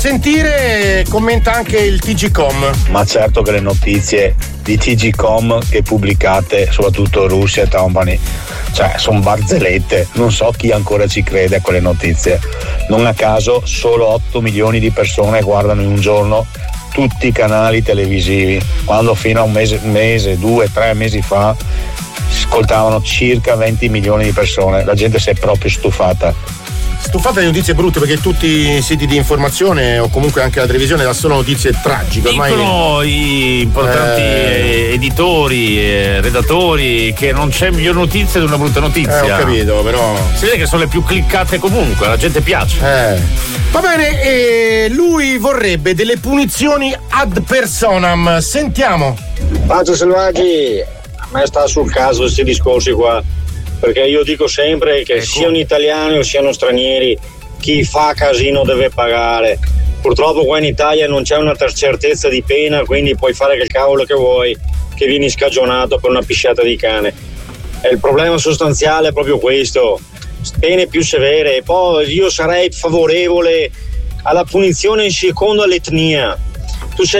sentire, commenta anche il TGcom. Ma certo che le notizie di TGcom che pubblicate, soprattutto Russia e Company, cioè sono barzellette, non so chi ancora ci crede a quelle notizie. Non a caso solo 8 milioni di persone guardano in un giorno tutti i canali televisivi, quando fino a un mese, 2, 3 mesi fa ascoltavano circa 20 milioni di persone. La gente si è proprio stufata di notizie brutte, perché tutti i siti di informazione o comunque anche la televisione dà solo notizie tragiche. Ormai dicono i importanti editori, redattori, che non c'è miglior notizia di una brutta notizia. Ho capito, però si vede che sono le più cliccate comunque, la gente piace. Va bene, lui vorrebbe delle punizioni ad personam. Sentiamo. Paggio Selvaggi, a me sta sul caso questi discorsi qua, perché io dico sempre che siano italiani o siano stranieri, chi fa casino deve pagare. Purtroppo qua in Italia non c'è una certezza di pena, quindi puoi fare che il cavolo che vuoi, che vieni scagionato per una pisciata di cane. E il problema sostanziale è proprio questo: pene più severe. E poi io sarei favorevole alla punizione in secondo all'etnia.